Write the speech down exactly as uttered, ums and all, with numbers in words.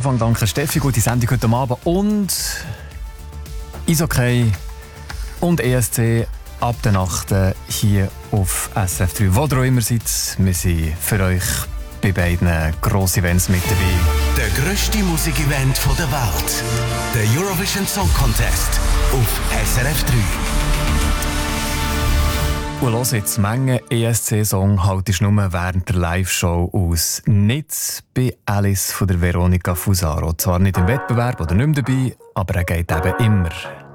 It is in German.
Anfang. Danke Steffi, gute Sendung heute Abend. Und Eishockey und E S C ab der Nacht hier auf S R F drei. Wo ihr auch immer seid, wir sind für euch bei beiden grossen Events mit dabei. Der grösste Musikevent der Welt, der Eurovision Song Contest auf S R F drei. Und los jetzt, Menge E S C-Song haltest du nur während der Live-Show aus. Nicht bei Alice von der Veronica Fusaro. Zwar nicht im Wettbewerb oder nicht mehr dabei, aber er geht eben immer.